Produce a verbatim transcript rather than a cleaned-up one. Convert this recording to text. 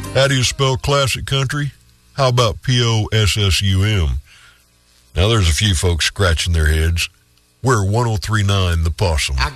How do you spell classic country? How about P O S S U M? Now, there's a few folks scratching their heads. We're one oh three point nine The Possum. I